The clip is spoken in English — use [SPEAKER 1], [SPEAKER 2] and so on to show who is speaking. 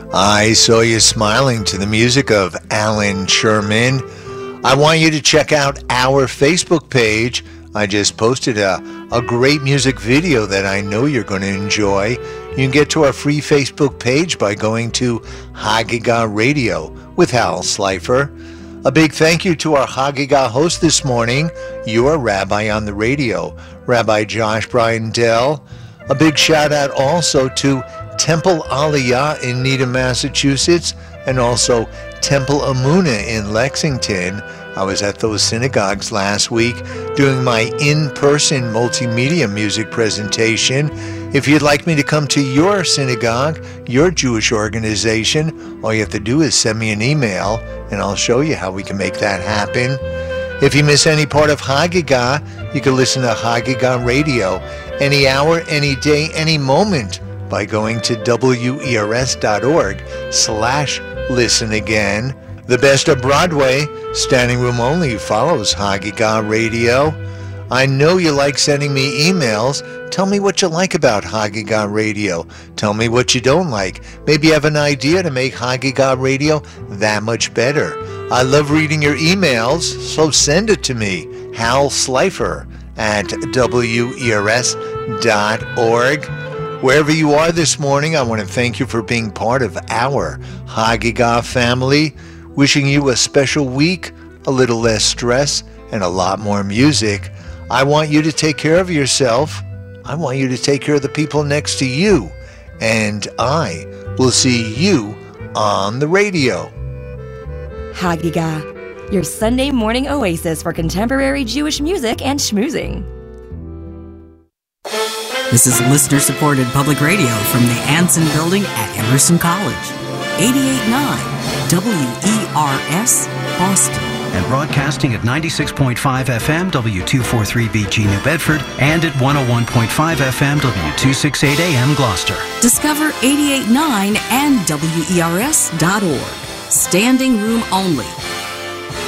[SPEAKER 1] I Saw You Smiling to the music of Alan Sherman. I want you to check out our Facebook page. I just posted a great music video that I know you're going to enjoy. You can get to our free Facebook page by going to Hagigah Radio with Hal Slifer. A big thank you to our Hagigah host this morning, your rabbi on the radio, Rabbi Josh Bryan Dell. A big shout out also to Temple Aliyah in Needham, Massachusetts, and also Temple Amunah in Lexington. I was at those synagogues last week doing my in-person multimedia music presentation. If you'd like me to come to your synagogue, your Jewish organization, all you have to do is send me an email, and I'll show you how we can make that happen. If you miss any part of Hagigah, you can listen to Hagigah Radio any hour, any day, any moment by going to wers.org/listen again. The Best of Broadway, standing room only, follows Hagigah Radio. I know you like sending me emails. Tell me what you like about Hagigah Radio. Tell me what you don't like. Maybe you have an idea to make Hagigah Radio that much better. I love reading your emails, so send it to me, Hal Slifer at wers.org. Wherever you are this morning, I want to thank you for being part of our Hagigah family. Wishing you a special week, a little less stress, and a lot more music. I want you to take care of yourself. I want you to take care of the people next to you. And I will see you on the radio.
[SPEAKER 2] Hagigah, your Sunday morning oasis for contemporary Jewish music and schmoozing.
[SPEAKER 3] This is listener-supported public radio from the Anson Building at Emerson College. 88.9 WERS, Boston.
[SPEAKER 4] And broadcasting at 96.5 FM, W243BG New Bedford, and at 101.5 FM, W268 AM Gloucester.
[SPEAKER 3] Discover 88.9 and WERS.org. Standing room only.